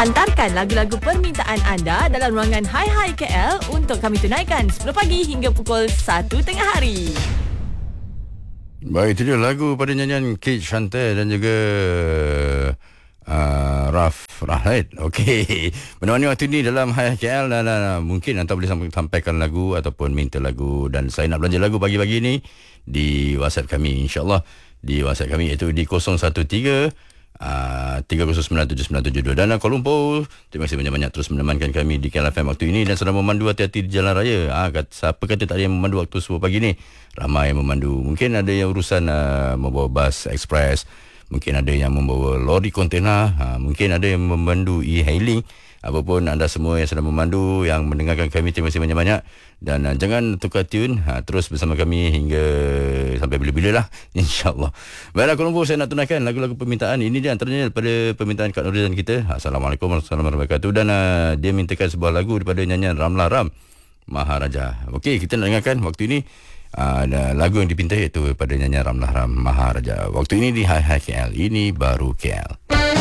Hantarkan lagu-lagu permintaan anda dalam ruangan Hai Hai KL untuk kami tunaikan 10 pagi hingga pukul 1 tengah hari. Baik, itu dia lagu pada nyanyian Kate Chantel dan juga Raf Rahid. Okey, menemani waktu ni dalam Hai KL dan mungkin anda boleh sampaikan lagu ataupun minta lagu, dan saya nak belanja lagu pagi-pagi ni di WhatsApp kami, insyaAllah di WhatsApp kami, iaitu di 013-3097972. Dan Kuala Lumpur, terima kasih banyak-banyak terus menemankan kami di KL FM waktu ini dan sedang memandu, hati-hati di jalan raya. Siapa kata tak ada yang memandu waktu 10 pagi ni? Ramai yang memandu. Mungkin ada yang urusan membawa bas ekspres, mungkin ada yang membawa lori kontena, mungkin ada yang memandu e-hailing. Apapun anda semua yang sedang memandu, yang mendengarkan kami, terima kasih banyak-banyak. Dan jangan tukar tune, terus bersama kami hingga sampai bila-bila lah, insyaAllah. Baiklah Kuala Lumpur, saya nak tunaikan lagu-lagu permintaan. Ini dia antaranya daripada permintaan Kak Nuridan kita. Assalamualaikum warahmatullahi wabarakatuh. Dan dia mintakan sebuah lagu daripada nyanyian Ramlah Ram, Maharaja. Okey, kita nak dengarkan waktu ini lagu yang dipinta iaitu pada nyanyian Ramlah Ram, Maharaja. Waktu ini di Hai Hai KL, ini baru KL.